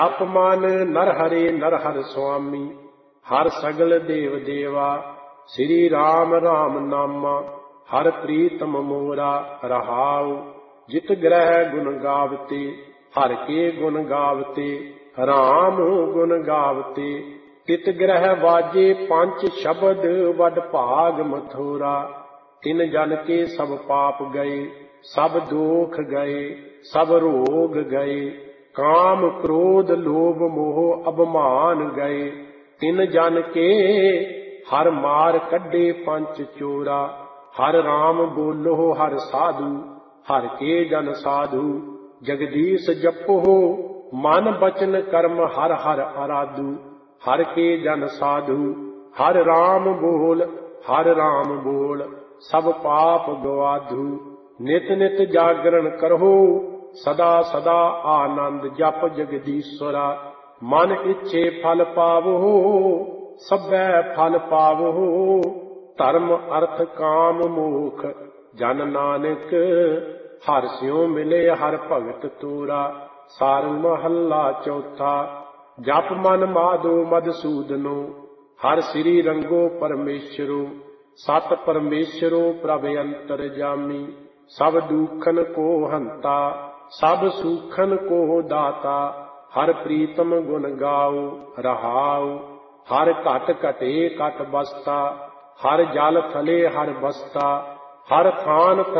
अपमान नर हर स्वामी, हर सगल देव देवा। श्री राम राम नामा, हर प्रीतम मोरा रहाऊ। जित ग्रह गुण गावते, हर के गुण गावते, राम गुण गावते। तित ग्रह वाजे पंच शब्द, वड भाग मथुरा। तिन जन के सब पाप गए, सब दोख गए, सब रोग गए। काम क्रोध लोभ मोह अभिमान गए। तिन जन के हर मार कड्डे पंच चोरा। हर राम बोलो हर साधु, हर के जन साधु। जगदीश जपो मन बचन कर्म, हर हर आराधु। हर के जन साधु, हर राम बोल, सब पाप गवाधु। नित नित जागरण करहो, सदा सदा आनंद जप जगदीश्वरा। मन इच्छे फल पावो, सबै फल पावो। धर्म अर्थ काम मोख, जन नानक। हर स्यों मिले हर भगत तोरा। सारंग महला चौथा। जप मन माधो मधुसूदनो, हर श्री रंगो परमेश्वरो। सत परमेश्वरो प्रभ अंतरजामी। सब दुखन को हंता, सब सुखन को दाता। हर प्रीतम गुण गाओ रहाओ। हर घट घटे घट बसता, हर जल थले हर बसता। हर थान